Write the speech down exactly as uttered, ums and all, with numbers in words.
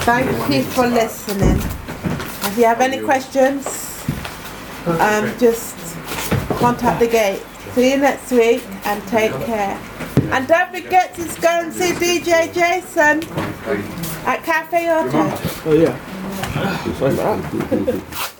Thank you for listening. If you have any questions, um, just contact the gate. See you next week and take care. And don't forget to go and see D J Jason at Cafe Auto. Oh yeah. Sorry about that.